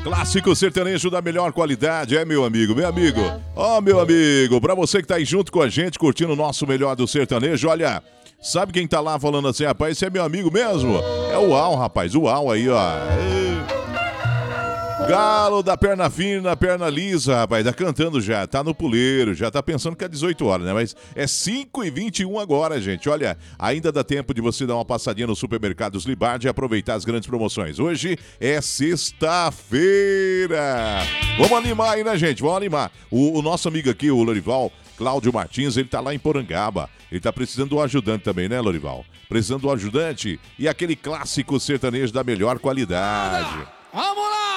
Clássico sertanejo da melhor qualidade, meu amigo, meu amigo. Meu amigo, pra você que tá aí junto com a gente, curtindo o nosso melhor do sertanejo, olha, sabe quem tá lá falando assim, rapaz, esse é meu amigo mesmo? É o Al, rapaz, o Al aí, ó. Galo da perna fina, perna lisa, rapaz, tá cantando já, tá no puleiro, já tá pensando que é 18 horas, né? Mas é 5h21 agora, gente. Olha, ainda dá tempo de você dar uma passadinha no Supermercados Libardi e aproveitar as grandes promoções. Hoje é sexta-feira. Vamos animar aí, né, gente? Vamos animar. O nosso amigo aqui, o Lorival, Cláudio Martins, ele tá lá em Porangaba. Ele tá precisando de um ajudante também, né, Lorival? Precisando de um ajudante e aquele clássico sertanejo da melhor qualidade. Vamos lá!